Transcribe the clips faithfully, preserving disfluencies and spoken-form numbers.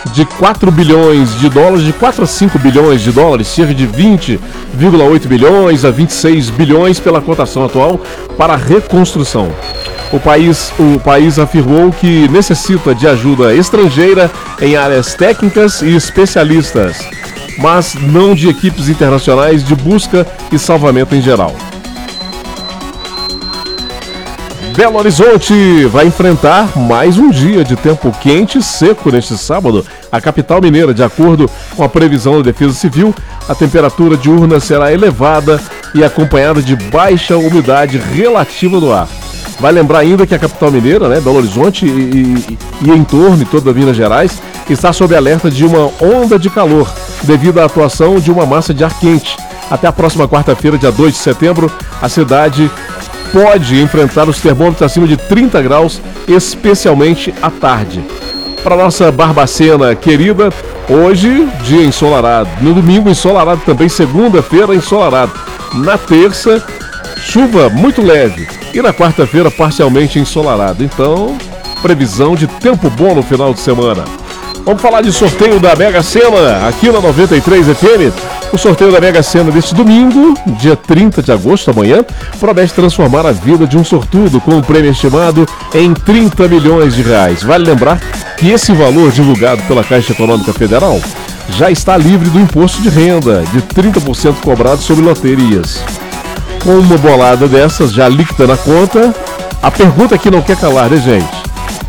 de quatro bilhões de dólares, de quatro a cinco bilhões de dólares, cerca de vinte vírgula oito bilhões a vinte e seis bilhões pela cotação atual para a reconstrução. O país, o país afirmou que necessita de ajuda estrangeira em áreas técnicas e especialistas, mas não de equipes internacionais de busca e salvamento em geral. Belo Horizonte vai enfrentar mais um dia de tempo quente e seco neste sábado. A capital mineira, de acordo com a previsão da Defesa Civil, a temperatura diurna será elevada e acompanhada de baixa umidade relativa do ar. Vai lembrar ainda que a capital mineira, né, Belo Horizonte e, e, e em torno, e toda Minas Gerais, está sob alerta de uma onda de calor devido à atuação de uma massa de ar quente. Até a próxima quarta-feira, dia dois de setembro, a cidade pode enfrentar os termômetros acima de trinta graus, especialmente à tarde. Para nossa Barbacena querida, hoje, dia ensolarado. No domingo, ensolarado também. Segunda-feira, ensolarado. Na terça, chuva muito leve. E na quarta-feira, parcialmente ensolarado. Então, previsão de tempo bom no final de semana. Vamos falar de sorteio da Mega Sena aqui na noventa e três F M. O sorteio da Mega Sena deste domingo, dia trinta de agosto, amanhã, promete transformar a vida de um sortudo com um prêmio estimado em trinta milhões de reais. Vale lembrar que esse valor divulgado pela Caixa Econômica Federal já está livre do imposto de renda, de trinta por cento cobrado sobre loterias. Com uma bolada dessas já líquida na conta, a pergunta que não quer calar, né, gente?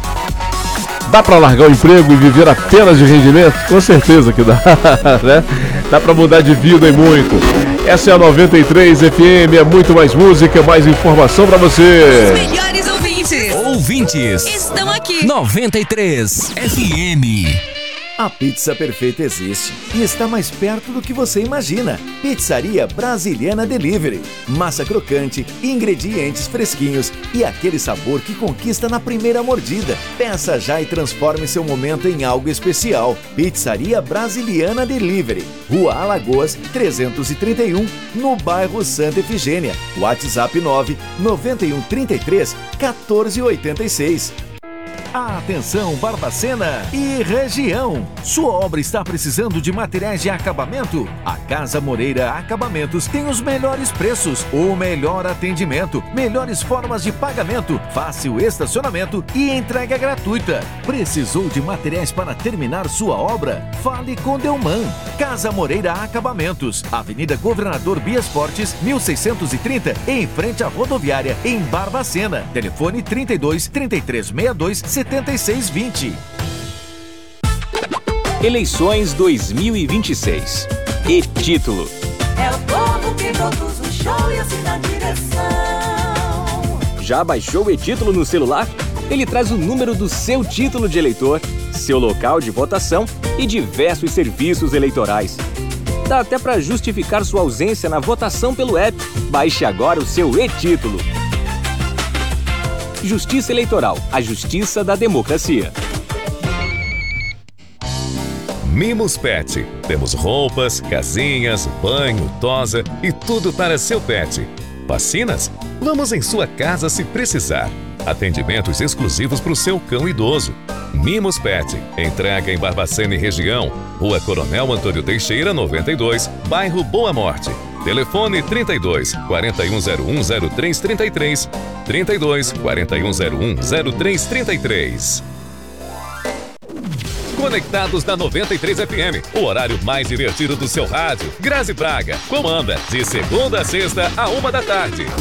Dá para largar o emprego e viver apenas de rendimento? Com certeza que dá, né? Dá para mudar de vida e muito. Essa é a noventa e três F M, é muito mais música, mais informação para você. Os melhores ouvintes. Ouvintes. Estão aqui. noventa e três F M. A pizza perfeita existe e está mais perto do que você imagina. Pizzaria Brasiliana Delivery. Massa crocante, ingredientes fresquinhos e aquele sabor que conquista na primeira mordida. Peça já e transforme seu momento em algo especial. Pizzaria Brasiliana Delivery. Rua Alagoas, trezentos e trinta e um, no bairro Santa Efigênia. WhatsApp nove nove um três três um quatro oito seis. Atenção, Barbacena e região! Sua obra está precisando de materiais de acabamento? A Casa Moreira Acabamentos tem os melhores preços, o melhor atendimento, melhores formas de pagamento, fácil estacionamento e entrega gratuita. Precisou de materiais para terminar sua obra? Fale com Delman. Casa Moreira Acabamentos, Avenida Governador Bias Fortes, mil seiscentos e trinta, em frente à rodoviária, em Barbacena. Telefone trinta e dois, trinta e três sessenta e dois, setenta e seis vinte. Eleições dois mil e vinte e seis. E-título. É o povo que produz o show e assim na direção. Já baixou o e-título no celular? Ele traz o número do seu título de eleitor, seu local de votação e diversos serviços eleitorais. Dá até para justificar sua ausência na votação pelo app. Baixe agora o seu e-título. Justiça Eleitoral, a justiça da democracia. Mimos Pet. Temos roupas, casinhas, banho, tosa e tudo para seu pet. Vacinas? Vamos em sua casa se precisar. Atendimentos exclusivos para o seu cão idoso. Mimos Pet. Entrega em Barbacena e região. Rua Coronel Antônio Teixeira, noventa e dois, bairro Boa Morte. Telefone trinta e dois, quarenta e um zero um, zero três trinta e três, trinta e dois, quarenta e um zero um, zero três trinta e três. Conectados da noventa e três F M, o horário mais divertido do seu rádio. Grazi Braga comanda de segunda a sexta a uma da tarde.